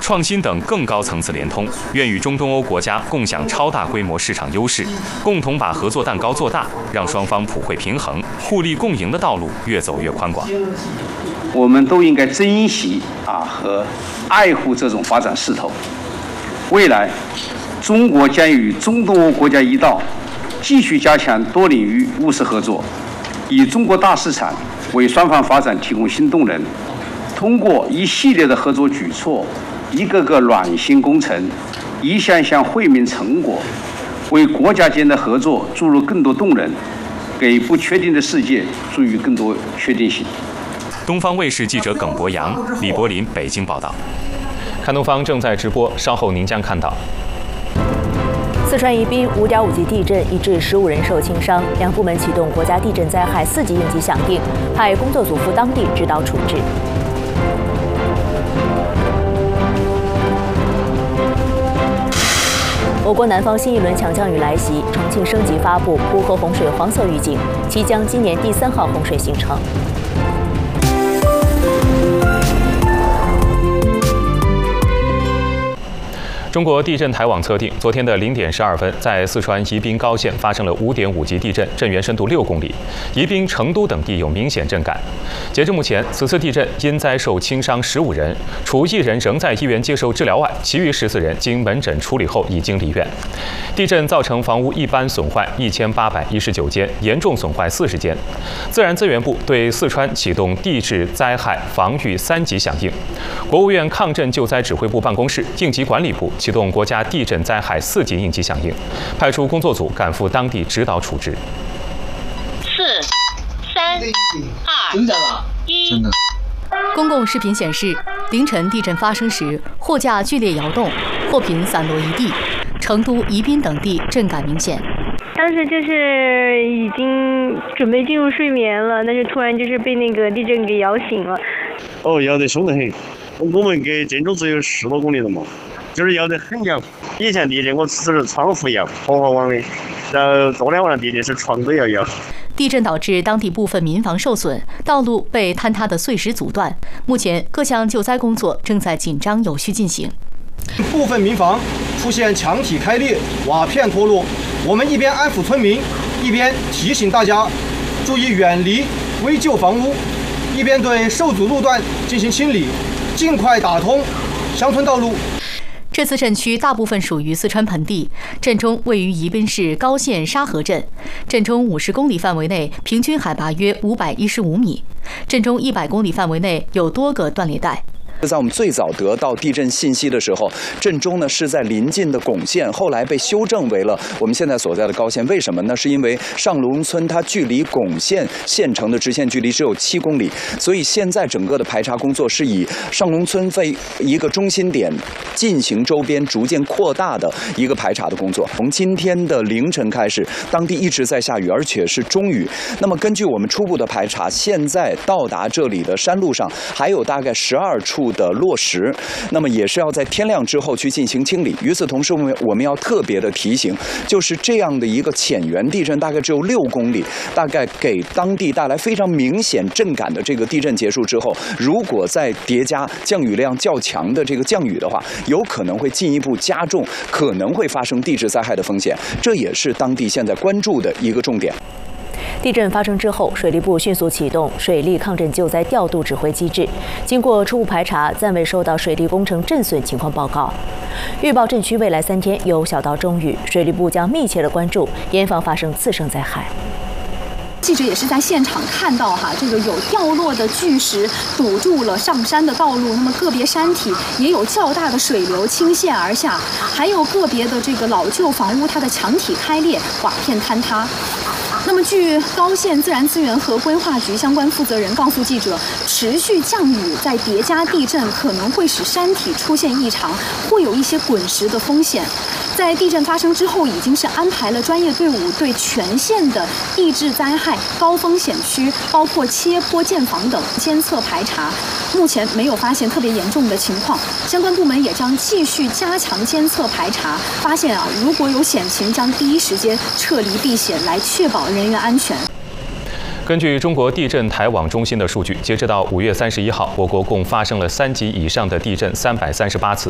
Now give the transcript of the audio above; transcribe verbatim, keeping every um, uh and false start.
创新等更高层次联通，愿与中东欧国家共享超大规模市场优势，共同把合作蛋糕做大，让双方普惠平衡、互利共赢的道路越走越宽广。 我们都应该珍惜啊和爱护这种发展势头。未来，中国将与中东欧国家一道，继续加强多领域务实合作，以中国大市场为双方发展提供新动能。通过一系列的合作举措，一个个暖心工程，一项项惠民成果，为国家间的合作注入更多动能，给不确定的世界注入更多确定性。 东方卫视记者耿博洋、李柏林北京报道。 看东方正在直播，稍后您将看到。 四川宜宾五点五级地震，已致十五人受轻伤，两部门启动国家地震灾害四级应急响应，派工作组赴当地指导处置。我国南方新一轮强降雨来袭，重庆升级发布呼和洪水黄色预警，即将今年第三号洪水形成。 中国地震台网测定，昨天的零点十二分，在四川宜宾高县发生了五点五级地震，震源深度六公里，宜宾、成都等地有明显震感。截至目前，此次地震因灾受轻伤十五人，除一人仍在医院接受治疗外，其余十四人经门诊处理后已经离院。地震造成房屋一般损坏一千八百一十九间，严重损坏四十间。自然资源部对四川启动地质灾害防御三级响应，国务院抗震救灾指挥部办公室、应急管理部启动国家地震灾害四级应急响应，派出工作组赶赴当地指导处置。 四、三、二、一。 真的。 公共视频显示，凌晨地震发生时，货架剧烈摇动，货品散落一地，成都、宜宾等地震感明显。 当时就是已经准备进入睡眠了，但是突然就是被那个地震给摇醒了。 哦，摇得凶得很。我们隔建筑只有十多公里了嘛。就是摇得很摇，以前地震我只是窗户摇，黄黄黄的，然后昨天晚上地震是床都要摇。 地震导致当地部分民房受损，道路被坍塌的碎石阻断。目前各项救灾工作正在紧张有序进行。 部分民房出现墙体开裂、瓦片脱落，我们一边安抚村民，一边提醒大家注意远离危旧房屋，一边对受阻路段进行清理，尽快打通乡村道路。 这次震区大部分属于四川盆地，震中位于宜宾市高县沙河镇，震中五十公里范围内平均海拔约五百一十五米，震中一百公里范围内有多个断裂带。 在我们最早得到地震信息的时候，震中呢是在临近的巩县，后来被修正为了我们现在所在的高县。为什么呢？是因为上龙村它距离巩县县城的直线距离只有七公里，所以现在整个的排查工作是以上龙村为一个中心点进行周边逐渐扩大的一个排查的工作。从今天的凌晨开始，当地一直在下雨，而且是中雨。那么根据我们初步的排查，现在到达这里的山路上还有大概十二处的落石，那么也是要在天亮之后去进行清理。与此同时，我们我们要特别的提醒，就是这样的一个浅源地震，大概只有六公里，大概给当地带来非常明显震感的这个地震结束之后，如果再叠加降雨量较强的这个降雨的话，有可能会进一步加重可能会发生地质灾害的风险，这也是当地现在关注的一个重点。 地震发生之后，水利部迅速启动水利抗震救灾调度指挥机制。经过初步排查，暂未收到水利工程震损情况报告。预报震区未来三天有小到中雨，水利部将密切的关注，严防发生次生灾害。 记者也是在现场看到哈，这个有掉落的巨石堵住了上山的道路，那么个别山体也有较大的水流倾泻而下，还有个别的这个老旧房屋，它的墙体开裂，瓦片坍塌。那么，据高县自然资源和规划局相关负责人告诉记者，持续降雨再叠加地震，可能会使山体出现异常，会有一些滚石的风险。在地震发生之后，已经是安排了专业队伍对全县的地质灾害高风险区，包括切坡建房等监测排查。目前没有发现特别严重的情况，相关部门也将继续加强监测排查，发现啊，如果有险情，将第一时间撤离避险，来确保人员安全。 根据中国地震台网中心的数据，截止到五月三十一号，我国共发生了三级以上的地震三百三十八次，